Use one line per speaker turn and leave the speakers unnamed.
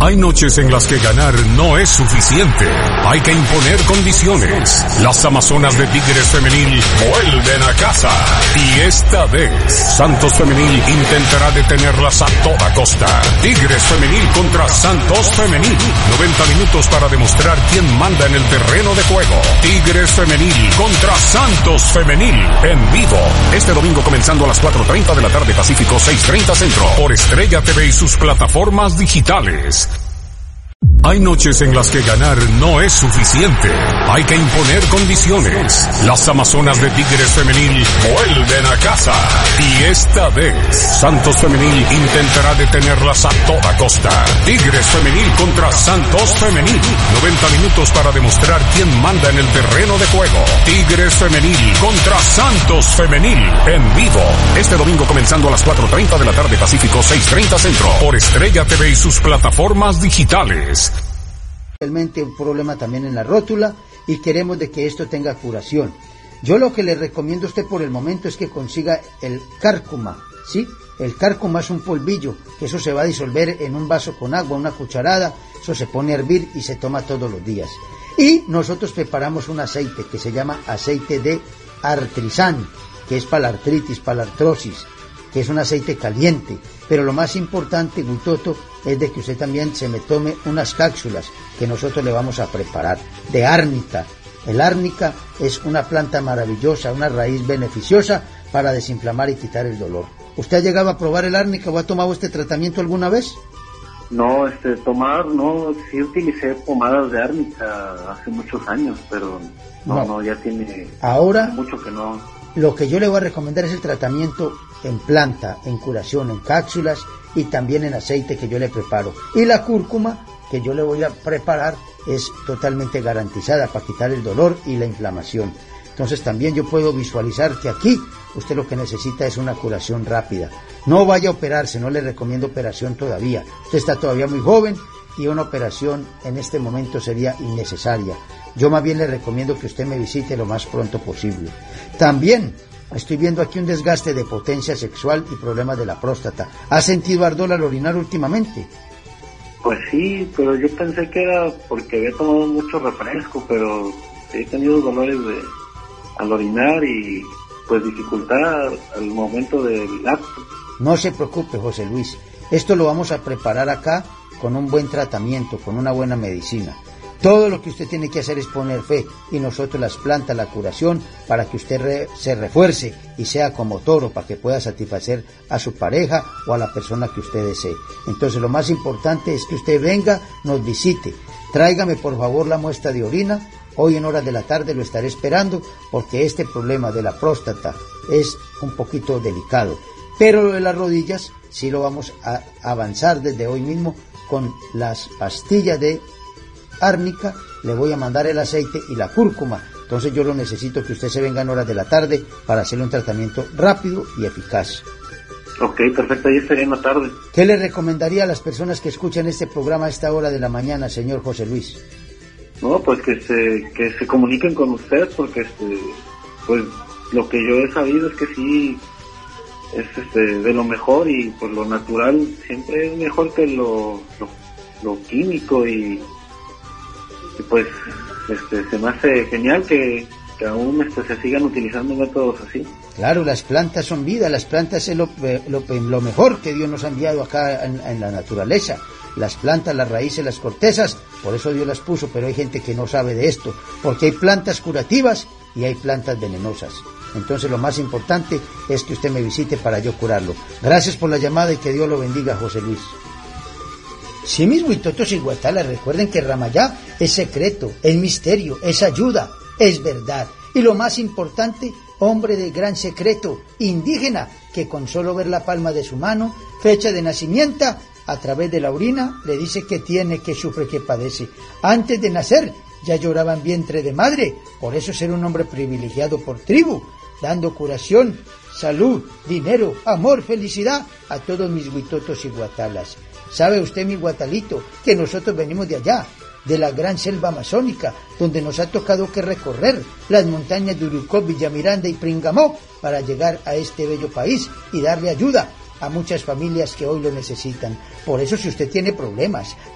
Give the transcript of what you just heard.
Hay noches en las que ganar no es suficiente. Hay que imponer condiciones. Las Amazonas de Tigres Femenil vuelven a casa. Y esta vez, Santos Femenil intentará detenerlas a toda costa. Tigres Femenil contra Santos Femenil. 90 minutos para demostrar quién manda en el terreno de juego. Tigres Femenil contra Santos Femenil. En vivo. Este domingo comenzando a las 4:30 de la tarde Pacífico, 6:30 Centro. Por Estrella TV y sus plataformas digitales. Hay noches en las que ganar no es suficiente. Hay que imponer condiciones. Las Amazonas de Tigres Femenil vuelven a casa. Y esta vez, Santos Femenil intentará detenerlas a toda costa. Tigres Femenil contra Santos Femenil. 90 minutos para demostrar quién manda en el terreno de juego. Tigres Femenil contra Santos Femenil. En vivo. Este domingo comenzando a las 4:30 de la tarde Pacífico, 6:30 Centro. Por Estrella TV y sus plataformas digitales.
Realmente un problema también en la rótula y queremos de que esto tenga curación. Yo lo que le recomiendo a usted por el momento es que consiga el cárcuma, ¿sí? El cárcuma es un polvillo, que eso se va a disolver en un vaso con agua, una cucharada, eso se pone a hervir y se toma todos los días. Y nosotros preparamos un aceite que se llama aceite de artrizán, que es para la artritis, para la artrosis, que es un aceite caliente, pero lo más importante, Guitoto, es de que usted también se me tome unas cápsulas que nosotros le vamos a preparar, de árnica. El árnica es una planta maravillosa, una raíz beneficiosa para desinflamar y quitar el dolor. ¿Usted ha llegado a probar el árnica o ha tomado este tratamiento alguna vez?
No, no, sí utilicé pomadas de árnica hace muchos años, pero no, ya tiene
ahora
mucho que no.
Lo que yo le voy a recomendar es el tratamiento en planta, en curación, en cápsulas y también en aceite que yo le preparo. Y la cúrcuma que yo le voy a preparar es totalmente garantizada para quitar el dolor y la inflamación. Entonces también yo puedo visualizar que aquí usted lo que necesita es una curación rápida. No vaya a operarse, no le recomiendo operación todavía. Usted está todavía muy joven y una operación en este momento sería innecesaria. Yo más bien le recomiendo que usted me visite lo más pronto posible. También estoy viendo aquí un desgaste de potencia sexual y problemas de la próstata. ¿Ha sentido ardor al orinar últimamente?
Pues sí, pero yo pensé que era porque había tomado mucho refresco, pero he tenido dolores al orinar y pues dificultad al momento del acto.
No se preocupe, José Luis. Esto lo vamos a preparar acá con un buen tratamiento, con una buena medicina. Todo lo que usted tiene que hacer es poner fe y nosotros las plantas, la curación, para que usted se refuerce y sea como toro, para que pueda satisfacer a su pareja o a la persona que usted desee. Entonces lo más importante es que usted venga, nos visite. Tráigame por favor la muestra de orina. Hoy en horas de la tarde lo estaré esperando porque este problema de la próstata es un poquito delicado. Pero lo de las rodillas sí lo vamos a avanzar desde hoy mismo con las pastillas de árnica. Le voy a mandar el aceite y la cúrcuma. Entonces yo lo necesito que usted se venga en horas de la tarde para hacerle un tratamiento rápido y eficaz.
Ok, perfecto, ahí estaré en la tarde.
¿Qué le recomendaría a las personas que escuchan este programa a esta hora de la mañana, señor José Luis?
No, pues que se comuniquen con usted, porque pues lo que yo he sabido es que sí es de lo mejor, y pues lo natural siempre es mejor que lo químico, y pues se me hace genial que aún se sigan utilizando métodos así.
Claro, las plantas son vida, las plantas es lo mejor que Dios nos ha enviado acá en la naturaleza. Las plantas, las raíces, las cortezas, por eso Dios las puso, pero hay gente que no sabe de esto, porque hay plantas curativas y hay plantas venenosas. Entonces lo más importante es que usted me visite para yo curarlo. Gracias por la llamada y que Dios lo bendiga, José Luis. Sí, mis huitotos y guatalas, recuerden que Ramayá es secreto, es misterio, es ayuda, es verdad. Y lo más importante, hombre de gran secreto, indígena, que con solo ver la palma de su mano, fecha de nacimiento, a través de la orina, le dice que tiene, que sufre, que padece. Antes de nacer, ya lloraba en vientre de madre, por eso ser un hombre privilegiado por tribu, dando curación, salud, dinero, amor, felicidad a todos mis huitotos y guatalas. ¿Sabe usted, mi guatalito, que nosotros venimos de allá, de la gran selva amazónica, donde nos ha tocado que recorrer las montañas de Urucó, Villamiranda y Pringamó para llegar a este bello país y darle ayuda a muchas familias que hoy lo necesitan? Por eso, si usted tiene problemas